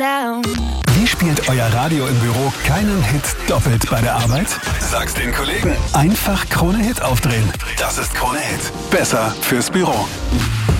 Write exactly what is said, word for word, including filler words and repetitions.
down. Wie spielt euer Radio im Büro keinen Hit doppelt bei der Arbeit? Sag's den Kollegen. Einfach Krone Hit aufdrehen. Das ist Krone Hit. Besser fürs Büro.